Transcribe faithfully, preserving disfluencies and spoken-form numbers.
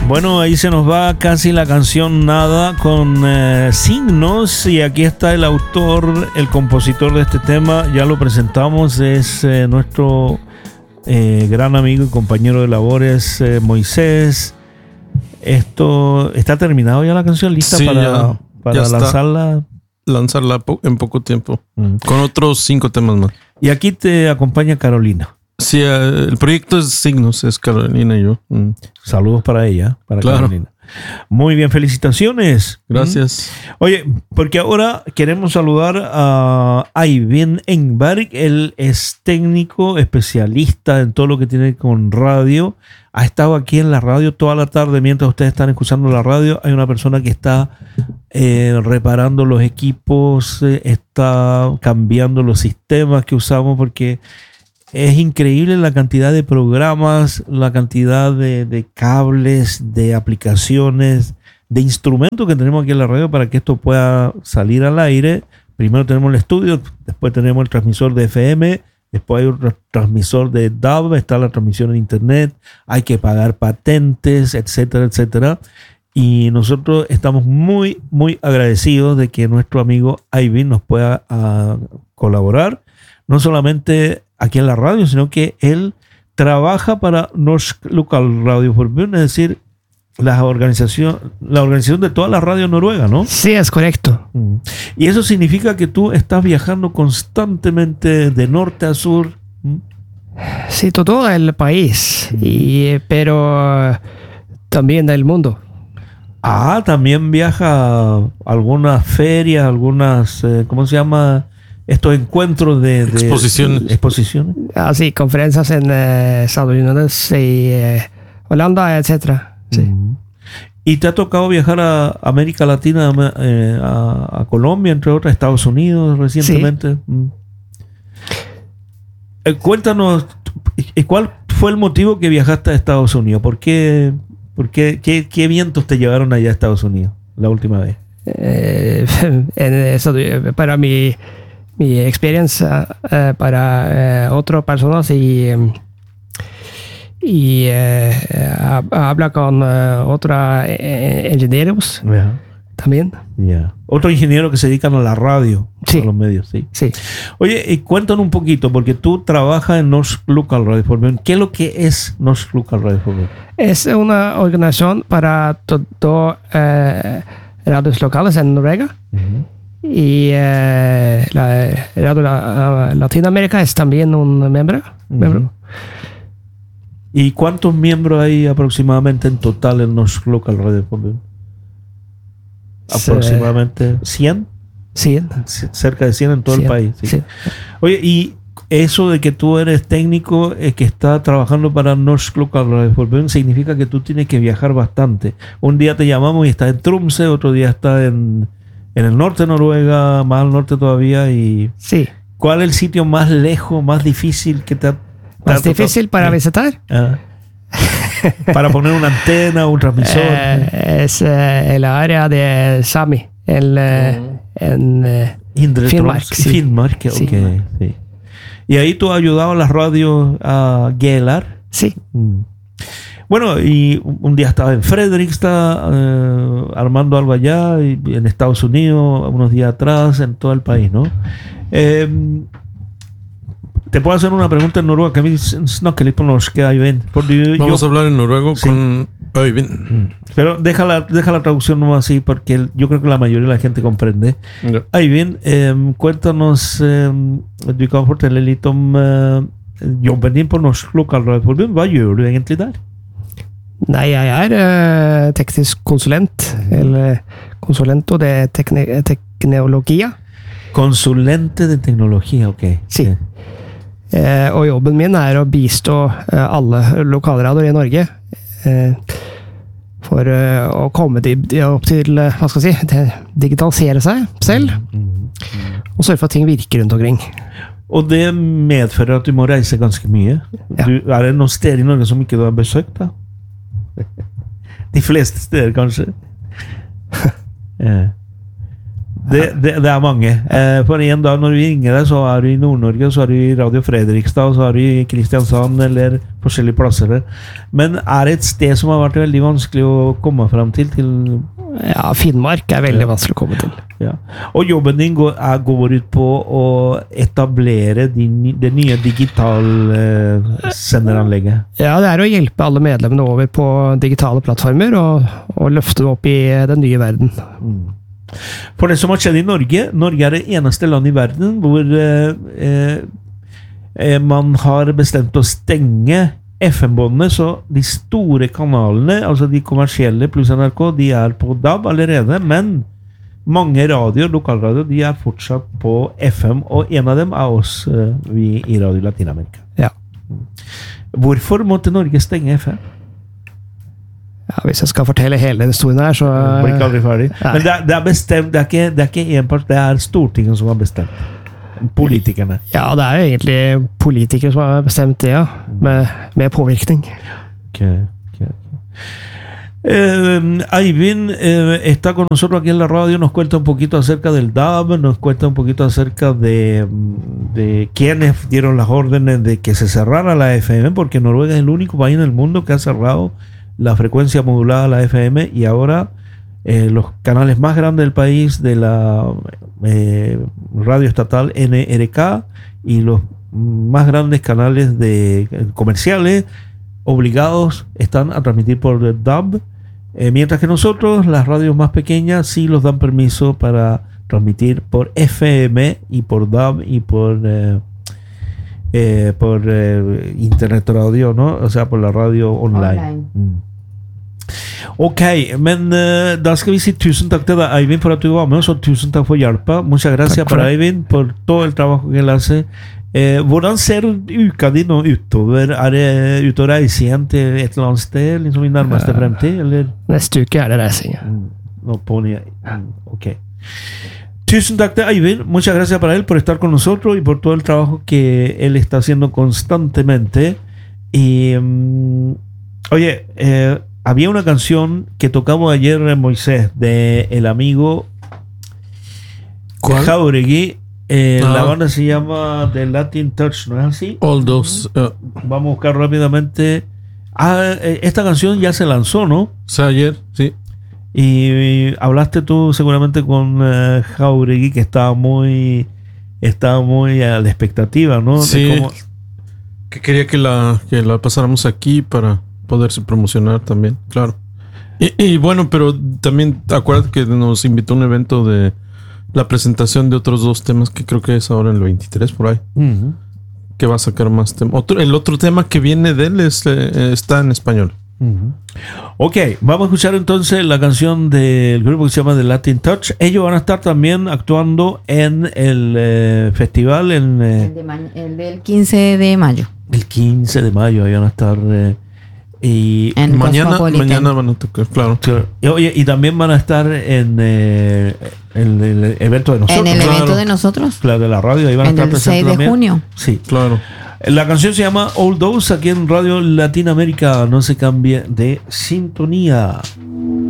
Bueno, ahí se nos va casi la canción Nada con eh, signos, y aquí está el autor, el compositor de este tema, ya lo presentamos, es eh, nuestro eh, gran amigo y compañero de labores, eh, Moisés. Esto, ¿está terminado ya la canción? ¿Lista sí, para, ya, para ya lanzarla? Lanzarla po- en poco tiempo, Mm. con otros cinco temas más. Y aquí te acompaña Carolina. Sí, eh, el proyecto es Signos, es Carolina y yo. Mm. Saludos para ella, para Claro. Carolina. Muy bien, felicitaciones. Gracias. ¿Mm? Oye, porque ahora queremos saludar a Eivind Engberg. Él es técnico, especialista en todo lo que tiene con radio. Ha estado aquí en la radio toda la tarde mientras ustedes están escuchando la radio. Hay una persona que está eh, reparando los equipos, eh, está cambiando los sistemas que usamos, porque es increíble la cantidad de programas, la cantidad de, de cables, de aplicaciones, de instrumentos que tenemos aquí en la radio para que esto pueda salir al aire. Primero tenemos el estudio, después tenemos el transmisor de F M, después hay un tra- transmisor de D A B, está la transmisión en internet, hay que pagar patentes, etcétera, etcétera. Y nosotros estamos muy, muy agradecidos de que nuestro amigo Eivind nos pueda uh, colaborar, no solamente aquí en la radio, sino que él trabaja para Norsk Local Radio Forbund, es decir, la organización, la organización de todas las radios noruegas, ¿no? Sí, es correcto. Mm. Y eso significa que tú estás viajando constantemente de norte a sur. ¿Mm? Sí, todo el país, y, pero eh, también del mundo. Ah, también viaja a algunas ferias, algunas, eh, ¿cómo se llama? Estos encuentros de, de Exposiciones. exposiciones. Así, conferencias en eh, Estados Unidos y eh, Holanda, etcétera. Sí. Mm. ¿Y te ha tocado viajar a América Latina, eh, a, a Colombia, entre otras, Estados Unidos recientemente? Mm. Eh, cuéntanos, eh, ¿cuál fue el motivo que viajaste a Estados Unidos? ¿Por qué, por qué, qué, qué vientos te llevaron allá a Estados Unidos la última vez? Eh, en eso, para mi, mi experiencia, eh, para eh, otras personas y, eh, y eh, hab- habla con eh, otros eh, ingenieros Yeah. también. Yeah. Otro ingeniero que se dedican a la radio, Sí. a los medios, sí. Sí. Oye, y cuéntanos un poquito, porque tú trabajas en Norsk Local Radio Forbund. ¿Qué es lo que es Norsk Local Radio Forbund? Es una organización para todo eh, radios locales en Noruega. Uh-huh. Y eh, la Radio la- Latinoamérica es también un miembro. miembro. ¿Y cuántos miembros hay aproximadamente en total en Norsk Local Radio Forbund? Se- Aproximadamente cien, Sí. C- cerca de cien en todo Sí, el país. Sí. sí. Oye, y eso de que tú eres técnico, eh, que está trabajando para Norsk Local Radio Forbund, significa que tú tienes que viajar bastante. Un día te llamamos y estás en Tromsø, otro día estás en, en el norte de Noruega, más al norte todavía. Y Sí. ¿cuál es el sitio más lejos, más difícil que te ha, te ha Más tocado? difícil para Eh, visitar ah. Para poner una antena, un transmisor. eh, es eh, el área de Sami. El, eh, en, eh, Indre Finnmark, Troms- sí. Finnmark, ok, Sí. sí. Y ahí tú has ayudado a las radios a Gelar. sí. Mm. Bueno, y un día estaba en Fredrikstad, eh, armando algo allá, y en Estados Unidos, unos días atrás, en todo el país, ¿no? Eh, te puedo hacer una pregunta en noruego, que a mí no que nos queda bien. Porque Vamos yo- a hablar en noruego Sí. con Eivind. Pero deja la, deja la traducción nomás así, porque el- yo creo que la mayoría de la gente comprende. Ahí bien, eh, cuéntanos, eh, du kan fortelle litt om eh, jobben din på Norsk Lokalradioforbund. Hva gjør du egentlig der? Nei, jeg er eh, teknisk konsulent. Eller konsulent og det er tekne, teknologia. Consulente de tecnología, ok. Sí. Eh, og jobben min er å bistå eh, alle lokalradioer i Norge eh, for eh, å komme de, de opp til eh, hva skal jeg si, det, digitalisere seg selv Mm. og sørge for at ting virker rundt omkring. Og det medfører at du må reise ganske mye. Ja. Du, er det noen steder i Norge som ikke du har besøkt, da? De fleste steder, kanskje? Eh. Det, det, det er mange. Eh, for igjen da, når vi ringer deg, så er du i Nord-Norge, så er du i Radio Fredrikstad, så er du i Kristiansand, eller forskjellige plasser. Men er det et sted som har vært veldig vanskelig å komme frem til? til Ja, Finnmark er veldig vanskelig å komme til. ja. Og jobben din går, er, går ut på å etablere din, det nye digitalsenderanlegget. Ja, det er å hjelpe alle medlemmene over på digitale plattformer og, og løfte dem opp i den nye verden. Mm. For det som har skjedd i Norge, Norge er det eneste land i verden hvor eh, eh, man har bestemt å stenge F M-båndene, så de store kanalene, altså de kommersielle pluss N R K, de er på D A B allerede, men mange radioer, lokalradioer, de er fortsatt på F M, og en av dem er oss, eh, vi i Radio Latinamerika. Ja. Hvorfor måtte Norge stenge F M? Ja, hvis jeg skal fortelle hele den historien her, så Det blir ikke aldri ferdig. Nei. Men det er, det er bestemt, det er ikke, det er ikke en part, det er Stortinget som har bestemt. Politikerne. Ja, det er jo egentlig politikere som har bestemt det, ja. Med, med påvirkning. Okay, okay, okay. Eh, Eivind, eh, está con nosotros aquí en la radio, nos cuenta un poquito acerca del D A B, nos cuenta un poquito acerca de, de quiénes dieron las órdenes de que se cerrara la F M, porque Noruega es el único país en el mundo que ha cerrado la frecuencia modulada a la F M, y ahora eh, los canales más grandes del país de la eh, radio estatal N R K y los más grandes canales de comerciales obligados están a transmitir por D A B, eh, mientras que nosotros, las radios más pequeñas, sí los dan permiso para transmitir por F M y por D A B y por eh, eh, por eh, internet radio, ¿no? O sea, por la radio online. Online. Mm. Ok, men uh, da skal vi si tusen takk til deg, Eivind, for at du var med oss, og tusen takk for hjelpa. Muchas gracias for para det. Eivind por todo el trabajo que él hace. Eh, hvordan ser uka di nå utover? Er det ute og reise igjen til et eller annet sted, liksom i nærmeste Ja. fremtid, eller? Neste uke er det reising. Mm, no pone ahí. Mm, ok. Tusen takk til Eivind. Muchas gracias para él por estar con nosotros y por todo el trabajo que él está haciendo constantemente. Y, um, oye, eh, había una canción que tocamos ayer en Moisés de el amigo ¿Cuál? Jauregui. Eh, Ah. La banda se llama The Latin Touch, ¿no es así? All those. uh, Vamos a buscar rápidamente. Ah, eh, esta canción ya se lanzó, ¿no? o sea, ayer, sí. Y hablaste tú seguramente con uh, Jauregui, que estaba muy estaba muy a la expectativa, ¿no? De Sí. cómo- Que quería que la, que la pasáramos aquí para poderse promocionar también, claro. Y, y bueno, pero también acuérdate que nos invitó a un evento de la presentación de otros dos temas que creo que es ahora en el veintitrés por ahí, Ujú. que va a sacar más temas. Otro, el otro tema que viene de él es, eh, está en español. Ujú. Ok, vamos a escuchar entonces la canción del grupo que se llama The Latin Touch. Ellos van a estar también actuando en el eh, festival en eh, El, de ma- el del quince de mayo. el quince de mayo. Ahí van a estar eh, y En Mañana, Cosmopolitan. mañana van a tocar, claro. claro, y, oye, y también van a estar en eh, en el evento de nosotros, En el Claro. evento de nosotros. la de la radio. Ahí van a En estar el presentes seis de también. junio. Sí. Claro. La canción se llama All Those aquí en Radio Latinoamérica. No se cambie de sintonía.